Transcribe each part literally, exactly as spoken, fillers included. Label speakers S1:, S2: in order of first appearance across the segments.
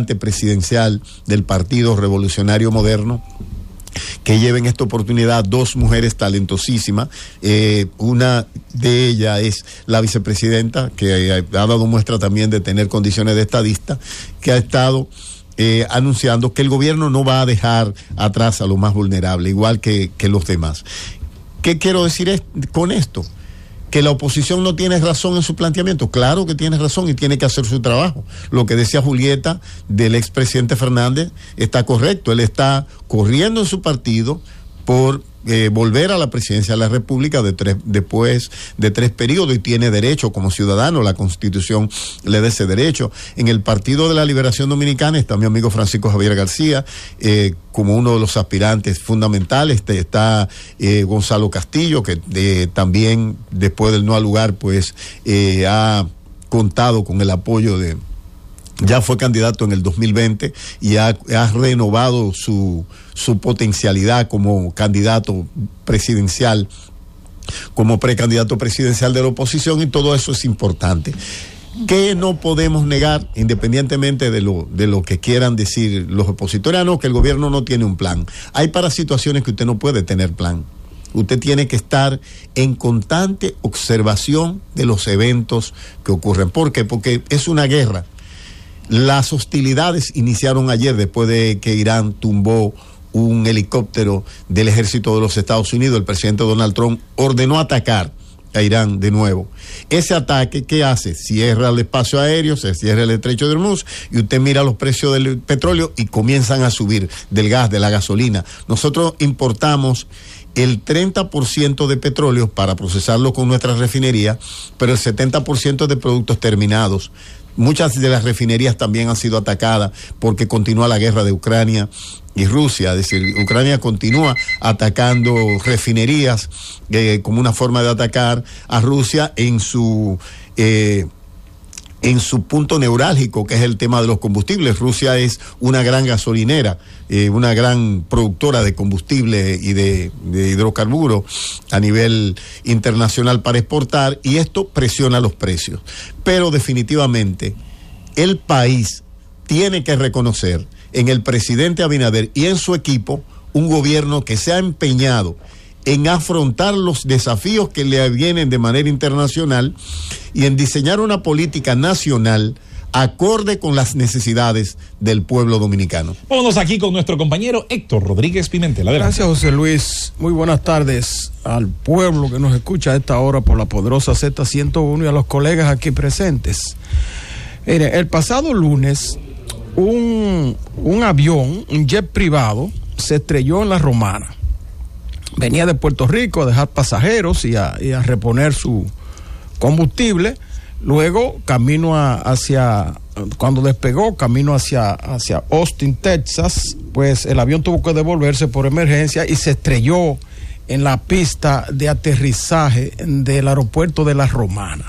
S1: aspirante presidencial del Partido Revolucionario Moderno, que lleven esta oportunidad dos mujeres talentosísimas. Eh, una de ellas es la vicepresidenta, que ha dado muestra también de tener condiciones de estadista, que ha estado eh, anunciando que el gobierno no va a dejar atrás a los más vulnerables, igual que, que los demás. ¿Qué quiero decir es, con esto? Que la oposición no tiene razón en su planteamiento. Claro que tiene razón y tiene que hacer su trabajo. Lo que decía Julieta del expresidente Fernández está correcto. Él está corriendo en su partido por eh, volver a la presidencia de la República de tres, después de tres periodos, y tiene derecho como ciudadano. La Constitución le da ese derecho. En el Partido de la Liberación Dominicana está mi amigo Francisco Javier García, eh, como uno de los aspirantes fundamentales. Está eh, Gonzalo Castillo, que eh, también después del no al lugar pues eh, ha contado con el apoyo de, ya fue candidato en el dos mil veinte y ha, ha renovado su, su potencialidad como candidato presidencial, como precandidato presidencial de la oposición, y todo eso es importante. Que no podemos negar, independientemente de lo, de lo que quieran decir los opositores, no, que el gobierno no tiene un plan. Hay para situaciones que usted no puede tener plan. Usted tiene que estar en constante observación de los eventos que ocurren. ¿Por qué? Porque es una guerra. Las hostilidades iniciaron ayer después de que Irán tumbó un helicóptero del ejército de los Estados Unidos. El presidente Donald Trump ordenó atacar a Irán de nuevo. Ese ataque, ¿qué hace? Cierra el espacio aéreo, se cierra el estrecho de Hormuz, y usted mira los precios del petróleo y comienzan a subir, del gas, de la gasolina. Nosotros importamos el treinta por ciento de petróleo para procesarlo con nuestras refinerías, pero el setenta por ciento de productos terminados. Muchas de las refinerías también han sido atacadas porque continúa la guerra de Ucrania y Rusia. Es decir, Ucrania continúa atacando refinerías eh, como una forma de atacar a Rusia en su eh, en su punto neurálgico, que es el tema de los combustibles. Rusia es una gran gasolinera, eh, una gran productora de combustible y de, de hidrocarburos a nivel internacional para exportar, y esto presiona los precios. Pero definitivamente el país tiene que reconocer en el presidente Abinader y en su equipo un gobierno que se ha empeñado en afrontar los desafíos que le vienen de manera internacional y en diseñar una política nacional acorde con las necesidades del pueblo dominicano.
S2: Vámonos aquí con nuestro compañero Héctor Rodríguez Pimentel. Adelante.
S3: Gracias, José Luis. Muy buenas tardes al pueblo que nos escucha a esta hora por la poderosa Z ciento uno y a los colegas aquí presentes. Mire, el pasado lunes un, un avión, un jet privado, se estrelló en La Romana. Venía de Puerto Rico a dejar pasajeros y a, y a reponer su combustible. Luego, camino a, hacia, cuando despegó, camino hacia, hacia Austin, Texas, pues el avión tuvo que devolverse por emergencia y se estrelló en la pista de aterrizaje del aeropuerto de La Romana.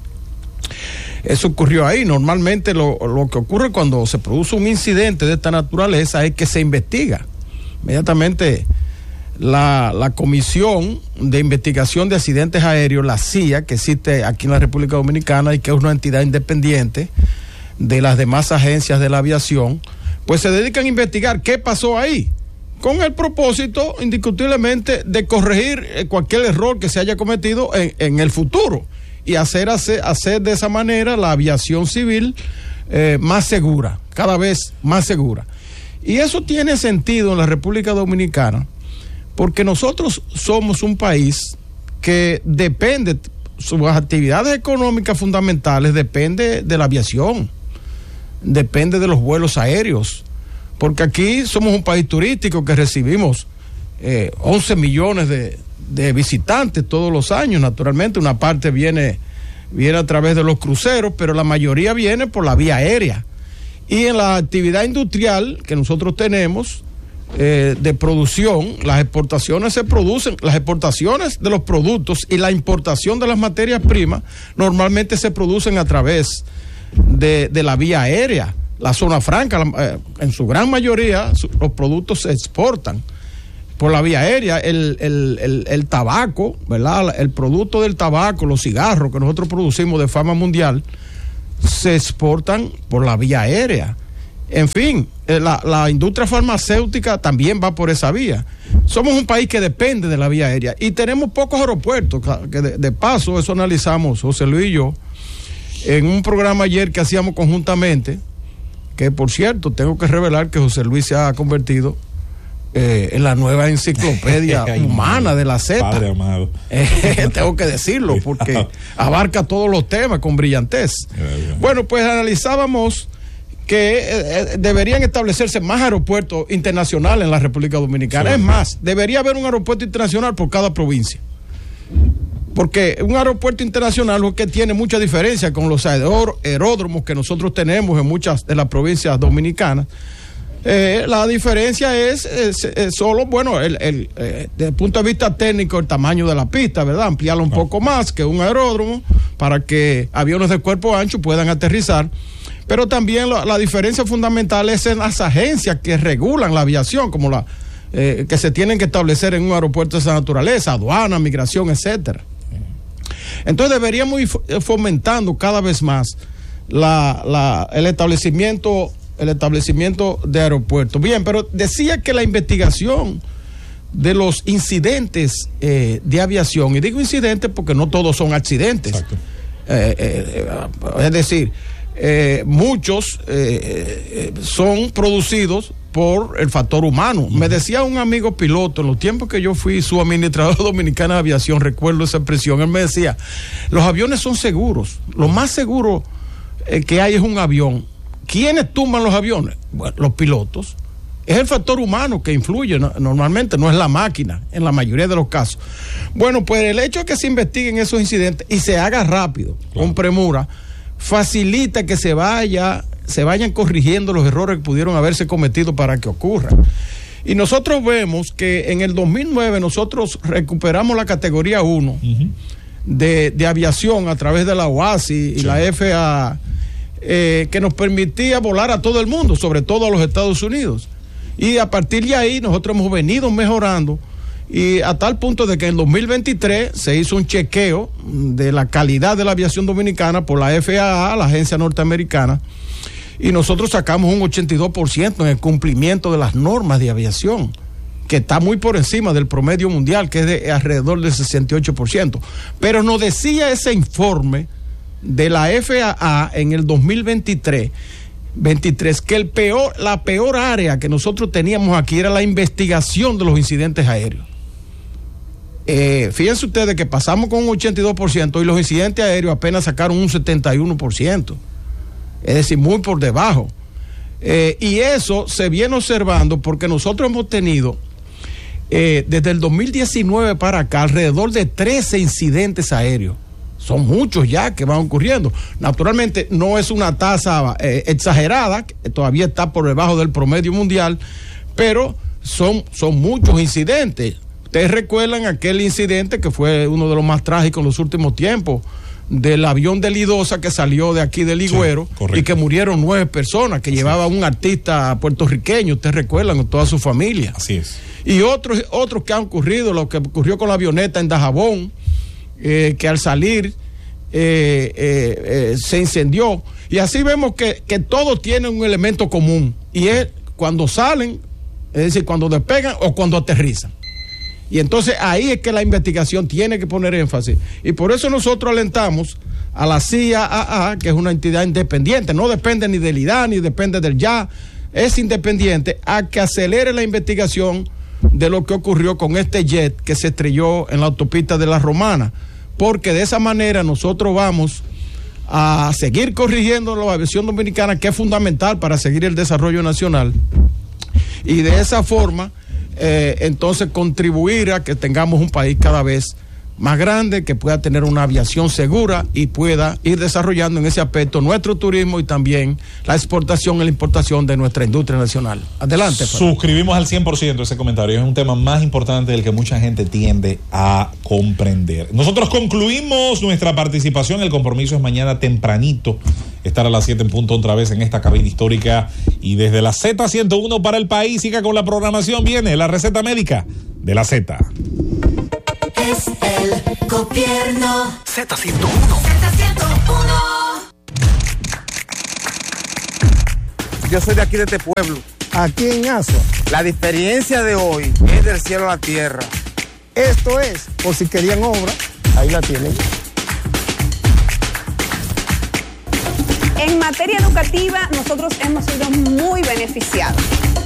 S3: Eso ocurrió ahí. Normalmente lo, lo que ocurre cuando se produce un incidente de esta naturaleza es que se investiga. Inmediatamente La, la Comisión de Investigación de Accidentes Aéreos, la C I A, que existe aquí en la República Dominicana y que es una entidad independiente de las demás agencias de la aviación, pues se dedican a investigar qué pasó ahí, con el propósito, indiscutiblemente, de corregir cualquier error que se haya cometido en, en el futuro y hacer, hacer, hacer de esa manera la aviación civil eh, más segura, cada vez más segura. Y eso tiene sentido en la República Dominicana, porque nosotros somos un país que depende, sus actividades económicas fundamentales depende de la aviación, depende de los vuelos aéreos, porque aquí somos un país turístico que recibimos eh, once millones de, de visitantes todos los años. Naturalmente una parte viene, viene a través de los cruceros, pero la mayoría viene por la vía aérea. Y en la actividad industrial que nosotros tenemos, Eh, de producción, las exportaciones se producen, las exportaciones de los productos y la importación de las materias primas normalmente se producen a través de, de la vía aérea. La zona franca, la, eh, en su gran mayoría, su, los productos se exportan por la vía aérea. El, el, el, el tabaco, ¿verdad? El producto del tabaco, los cigarros que nosotros producimos de fama mundial, se exportan por la vía aérea. En fin, la, la industria farmacéutica también va por esa vía. Somos un país que depende de la vía aérea y tenemos pocos aeropuertos, que de, de paso eso analizamos José Luis y yo en un programa ayer que hacíamos conjuntamente, que por cierto tengo que revelar que José Luis se ha convertido eh, en la nueva enciclopedia humana de la Z.
S2: Padre amado.
S3: Eh, tengo que decirlo porque abarca todos los temas con brillantez. Bueno, pues analizábamos que eh, deberían establecerse más aeropuertos internacionales en la República Dominicana. Sí. Es más, debería haber un aeropuerto internacional por cada provincia. Porque un aeropuerto internacional es que tiene mucha diferencia con los aeródromos que nosotros tenemos en muchas de las provincias dominicanas. Eh, la diferencia es, es, es solo, bueno, el, el, eh, desde el punto de vista técnico, el tamaño de la pista, ¿verdad? Ampliarla un poco más que un aeródromo para que aviones de cuerpo ancho puedan aterrizar. Pero también la, la diferencia fundamental es en las agencias que regulan la aviación, como la eh, que se tienen que establecer en un aeropuerto de esa naturaleza, aduana, migración, etcétera. Entonces deberíamos ir fomentando cada vez más la, la, el establecimiento, el establecimiento de aeropuertos. Bien, pero decía que la investigación de los incidentes eh, de aviación, y digo incidentes porque no todos son accidentes, eh, eh, es decir, Eh, muchos eh, eh, son producidos por el factor humano. Uh-huh. Me decía un amigo piloto, en los tiempos que yo fui subadministrador dominicano de aviación, recuerdo esa expresión, él me decía, los aviones son seguros, lo más seguro eh, que hay es un avión. ¿Quiénes tumban los aviones? Bueno, los pilotos. Es el factor humano que influye, ¿no? Normalmente no es la máquina, en la mayoría de los casos. Bueno, pues el hecho de que se investiguen esos incidentes y se haga rápido, claro, con premura, facilita que se vaya, se vayan corrigiendo los errores que pudieron haberse cometido para que ocurra. Y nosotros vemos que en el dos mil nueve nosotros recuperamos la categoría uno uh-huh. de, de aviación a través de la O A S I y sí. la F A A, eh, que nos permitía volar a todo el mundo, sobre todo a los Estados Unidos. Y a partir de ahí nosotros hemos venido mejorando, y a tal punto de que en dos mil veintitrés se hizo un chequeo de la calidad de la aviación dominicana por la F A A, la agencia norteamericana, y nosotros sacamos un ochenta y dos por ciento en el cumplimiento de las normas de aviación, que está muy por encima del promedio mundial, que es de alrededor del sesenta y ocho por ciento. Pero nos decía ese informe de la F A A en el dos mil veintitrés que el peor, la peor área que nosotros teníamos aquí era la investigación de los incidentes aéreos. Eh, fíjense ustedes que pasamos con un ochenta y dos por ciento y los incidentes aéreos apenas sacaron un setenta y uno por ciento, es decir, muy por debajo. Eh, y eso se viene observando porque nosotros hemos tenido eh, desde el dos mil diecinueve para acá alrededor de trece incidentes aéreos. Son muchos ya que van ocurriendo. Naturalmente no es una tasa eh, exagerada, todavía está por debajo del promedio mundial, pero son, son muchos incidentes. Ustedes recuerdan aquel incidente que fue uno de los más trágicos en los últimos tiempos, del avión de Lidosa que salió de aquí de Ligüero, sí, y que murieron nueve personas, que Así llevaba es. un artista puertorriqueño, ustedes recuerdan, con toda su familia.
S2: Así es.
S3: Y otros, otros que han ocurrido, lo que ocurrió con la avioneta en Dajabón, eh, que al salir eh, eh, eh, se incendió. Y así vemos que, que todos tienen un elemento común, y es cuando salen, es decir, cuando despegan o cuando aterrizan. Y entonces ahí es que la investigación tiene que poner énfasis. Y por eso nosotros alentamos a la C I A A, que es una entidad independiente, no depende ni del I D A ni depende del Y A, es independiente, a que acelere la investigación de lo que ocurrió con este jet que se estrelló en la autopista de La Romana, porque de esa manera nosotros vamos a seguir corrigiendo la aviación dominicana, que es fundamental para seguir el desarrollo nacional, y de esa forma Eh, entonces contribuir a que tengamos un país cada vez más grande, que pueda tener una aviación segura y pueda ir desarrollando en ese aspecto nuestro turismo y también la exportación y la importación de nuestra industria nacional. Adelante. Pablo.
S2: Suscribimos al cien por ciento ese comentario. Es un tema más importante del que mucha gente tiende a comprender. Nosotros concluimos nuestra participación. El compromiso es mañana tempranito estar a las siete en punto otra vez en esta cabina histórica, y desde la Z ciento uno para el país. Siga con la programación, viene la receta médica de la Z.
S4: Es el gobierno. Z ciento uno. Z ciento uno.
S5: Yo soy de aquí, de este pueblo.
S3: Aquí en Asua.
S5: La diferencia de hoy es del cielo a la tierra.
S3: Esto es, por si querían obra, ahí la tienen.
S6: En materia educativa, nosotros hemos sido muy beneficiados.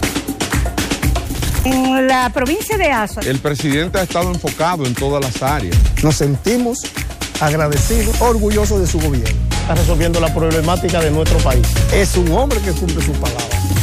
S6: En la provincia de Asua,
S7: el presidente ha estado enfocado en todas las áreas.
S3: Nos sentimos agradecidos, orgullosos de su gobierno. Está resolviendo la problemática de nuestro país. Es un hombre que cumple su palabra.